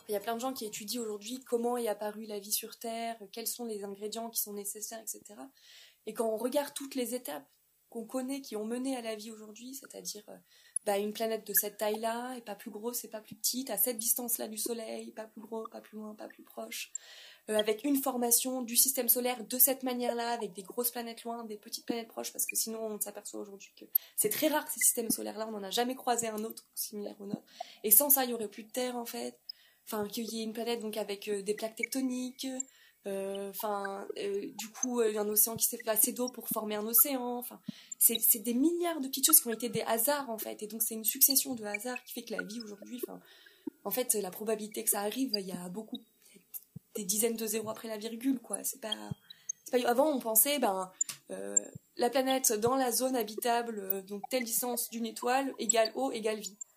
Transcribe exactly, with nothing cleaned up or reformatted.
Il y a plein de gens qui étudient aujourd'hui comment est apparue la vie sur Terre, quels sont les ingrédients qui sont nécessaires, et cetera. Et quand on regarde toutes les étapes qu'on connaît, qui ont mené à la vie aujourd'hui, c'est-à-dire euh, bah, une planète de cette taille-là, et pas plus grosse et pas plus petite, à cette distance-là du Soleil, pas plus gros, pas plus loin, pas plus proche, euh, avec une formation du système solaire de cette manière-là, avec des grosses planètes loin, des petites planètes proches, parce que sinon on s'aperçoit aujourd'hui que c'est très rare ces systèmes solaires-là, on n'en a jamais croisé un autre similaire au nôtre, et sans ça il n'y aurait plus de Terre en fait, enfin qu'il y ait une planète donc avec euh, des plaques tectoniques, enfin euh, euh, du coup euh, un océan qui s'est fait assez d'eau pour former un océan, enfin c'est, c'est des milliards de petites choses qui ont été des hasards en fait, et donc c'est une succession de hasards qui fait que la vie aujourd'hui, enfin en fait la probabilité que ça arrive, il y a beaucoup, des dizaines de zéros après la virgule, quoi. C'est pas, c'est pas... Avant, on pensait, ben, euh, la planète dans la zone habitable, euh, donc telle distance d'une étoile, égale eau, égale vie.